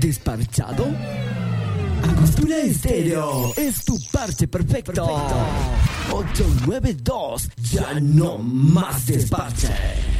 ¿Desparchado? Angostura Estéreo es tu parche perfecto. 892, ya no más desparche.